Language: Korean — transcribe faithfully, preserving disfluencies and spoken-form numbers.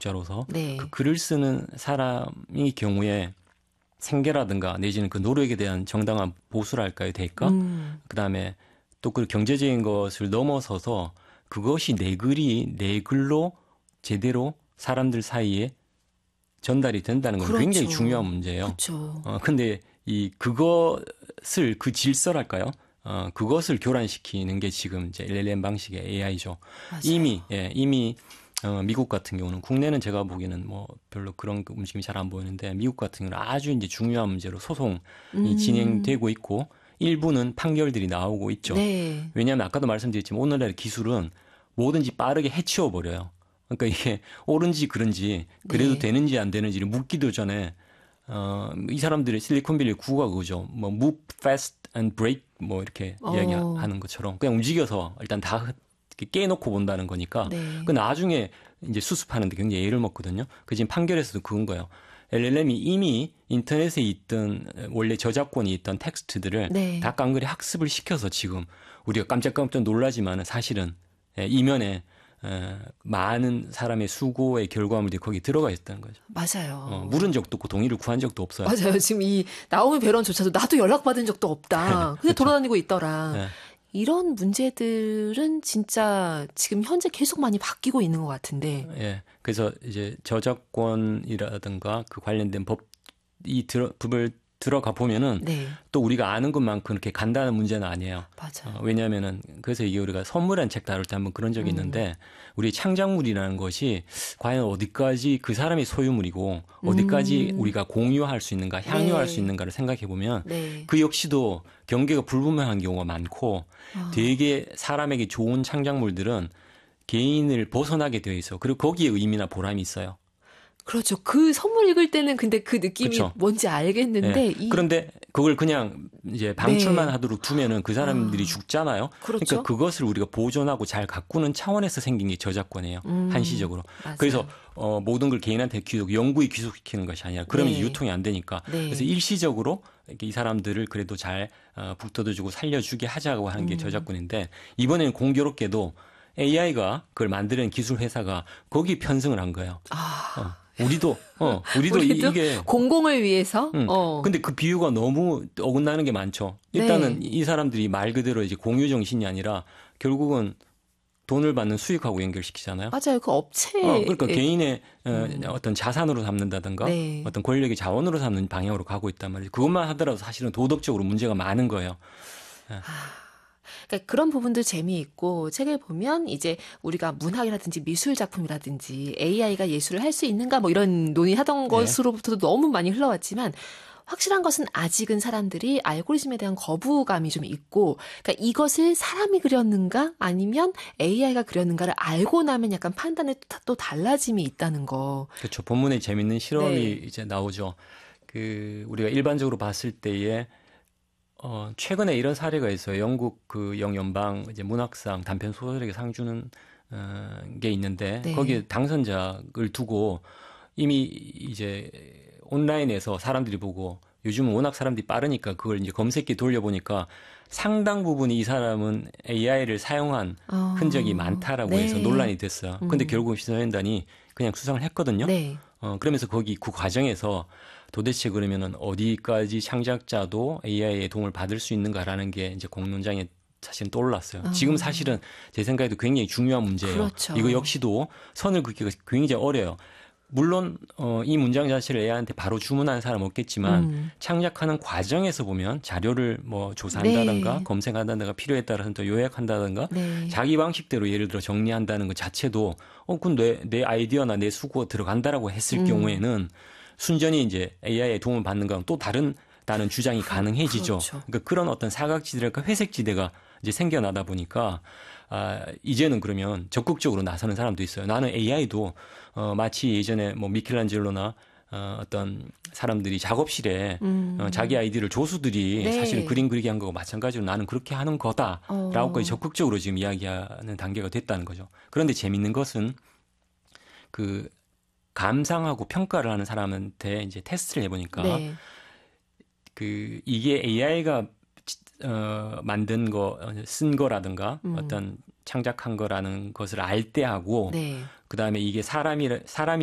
독자로서 네. 그 글을 쓰는 사람의 경우에 생계라든가 내지는 그 노력에 대한 정당한 보수랄까요, 대가? 음. 그다음에 또 그 경제적인 것을 넘어서서 그것이 내 글이 내 글로 제대로 사람들 사이에 전달이 된다는 건 그렇죠. 굉장히 중요한 문제예요. 그렇죠. 어, 근데 이 그것을 그 질서랄까요? 어, 그것을 교란시키는 게 지금 이제 엘엘엠 방식의 에이아이죠. 맞아요. 이미 예, 이미 어, 미국 같은 경우는 국내는 제가 보기에는 뭐 별로 그런 움직임이 잘 안 보이는데 미국 같은 경우는 아주 이제 중요한 문제로 소송이 음. 진행되고 있고 일부는 판결들이 나오고 있죠. 네. 왜냐하면 아까도 말씀드렸지만 오늘날의 기술은 뭐든지 빠르게 해치워 버려요. 그러니까 이게 옳은지 그른지 그래도 네. 되는지 안 되는지를 묻기도 전에 어, 이 사람들의 실리콘밸리 구호가 그거죠. 뭐 move fast and break 뭐 이렇게 어. 이야기하는 것처럼 그냥 움직여서 일단 다 깨놓고 본다는 거니까 네. 그 나중에 이제 수습하는데 굉장히 애를 먹거든요. 그 지금 판결에서도 그건 거예요. 엘엘엠이 이미 인터넷에 있던 원래 저작권이 있던 텍스트들을 네. 다 깡그리 학습을 시켜서 지금 우리가 깜짝깜짝 놀라지만 사실은 이면에 많은 사람의 수고의 결과물이 거기 들어가 있다는 거죠. 맞아요. 어, 물은 적도 없고 동의를 구한 적도 없어요. 맞아요. 지금 이 나오미 배런조차도 나도 연락받은 적도 없다. 근데 돌아다니고 있더라. 네. 이런 문제들은 진짜 지금 현재 계속 많이 바뀌고 있는 것 같은데. 예. 그래서 이제 저작권이라든가 그 관련된 법이 들어, 법을 들어가 보면은 네. 또 우리가 아는 것만큼 그렇게 간단한 문제는 아니에요. 맞아요. 어, 왜냐하면은 그래서 이게 우리가 선물한 책 다룰 때 한번 그런 적이 음. 있는데 우리 창작물이라는 것이 과연 어디까지 그 사람의 소유물이고 어디까지 음. 우리가 공유할 수 있는가, 향유할 네. 수 있는가를 생각해 보면 네. 그 역시도 경계가 불분명한 경우가 많고 아. 되게 사람에게 좋은 창작물들은 개인을 벗어나게 되어 있어. 그리고 거기에 의미나 보람이 있어요. 그렇죠. 그 선물 읽을 때는 근데 그 느낌이 그쵸? 뭔지 알겠는데. 네. 이... 그런데 그걸 그냥 이제 방출만 네. 하도록 두면은 그 사람들이 아. 죽잖아요. 그렇죠. 그러니까 그것을 우리가 보존하고 잘 가꾸는 차원에서 생긴 게 저작권이에요. 음. 한시적으로. 맞아요. 그래서 어, 모든 걸 개인한테 귀속, 영구히 귀속시키는 것이 아니라 그러면 네. 유통이 안 되니까. 네. 그래서 일시적으로 이렇게 이 사람들을 그래도 잘 어, 북돋아주고 살려주게 하자고 하는 게 음. 저작권인데 이번에는 공교롭게도 에이아이가 그걸 만드는 기술 회사가 거기 편승을 한 거예요. 아. 어. 우리도 어 우리도, 우리도 이, 이게 공공을 위해서. 응. 어. 근데 그 비유가 너무 어긋나는 게 많죠. 일단은 네. 이 사람들이 말 그대로 이제 공유 정신이 아니라 결국은 돈을 받는 수익하고 연결시키잖아요. 맞아요. 그 업체. 어, 그러니까 에... 개인의 음. 어, 어떤 자산으로 삼는다든가 네. 어떤 권력의 자원으로 삼는 방향으로 가고 있단 말이에요. 그것만 하더라도 사실은 도덕적으로 문제가 많은 거예요. 아. 그러니까 그런 부분도 재미있고 책을 보면 이제 우리가 문학이라든지 미술 작품이라든지 에이아이가 예술을 할 수 있는가 뭐 이런 논의하던 네. 것으로부터도 너무 많이 흘러왔지만 확실한 것은 아직은 사람들이 알고리즘에 대한 거부감이 좀 있고 그러니까 이것을 사람이 그렸는가 아니면 에이아이가 그렸는가를 알고 나면 약간 판단에 또, 또 달라짐이 있다는 거. 그렇죠. 본문에 재밌는 실험이 네. 이제 나오죠. 그 우리가 일반적으로 봤을 때에 어, 최근에 이런 사례가 있어요. 영국 그 영연방 이제 문학상 단편 소설에게 상 주는 어, 게 있는데 네. 거기에 당선작을 두고 이미 이제 온라인에서 사람들이 보고 요즘은 워낙 사람들이 빠르니까 그걸 이제 검색기 돌려보니까 상당 부분이 이 사람은 에이아이를 사용한 어. 흔적이 많다라고 네. 해서 논란이 됐어요. 근데 음. 결국 시사연단이 그냥 수상을 했거든요. 네. 어, 그러면서 거기 그 과정에서 도대체 그러면은 어디까지 창작자도 에이아이의 도움을 받을 수 있는가라는 게 이제 공론장에 사실은 떠올랐어요. 어. 지금 사실은 제 생각에도 굉장히 중요한 문제예요. 그렇죠. 이거 역시도 선을 긋기가 굉장히 어려요. 물론 어, 이 문장 자체를 에이아이한테 바로 주문하는 사람 없겠지만 음. 창작하는 과정에서 보면 자료를 뭐 조사한다든가 네. 검색한다든가 필요에 따라서 또 요약한다든가 네. 자기 방식대로 예를 들어 정리한다는 것 자체도 어, 그럼 내, 내 아이디어나 내 수고 들어간다라고 했을 음. 경우에는 순전히 이제 에이아이의 도움을 받는 거랑 또 다른 다른 주장이 가능해지죠. 그렇죠. 그러니까 그런 어떤 사각지대랄까 회색지대가 이제 생겨나다 보니까 아, 이제는 그러면 적극적으로 나서는 사람도 있어요. 나는 에이아이도 어, 마치 예전에 뭐 미켈란젤로나 어, 어떤 사람들이 작업실에 음. 어, 자기 아이디를 조수들이 네. 사실은 그림 그리기 한 거고 마찬가지로 나는 그렇게 하는 거다라고까지 어. 적극적으로 지금 이야기하는 단계가 됐다는 거죠. 그런데 재밌는 것은 그 감상하고 평가를 하는 사람한테 이제 테스트를 해보니까 네. 그 이게 에이아이가 어, 만든 거, 쓴 거라든가 음. 어떤 창작한 거라는 것을 알 때 하고 네. 그 다음에 이게 사람이 사람이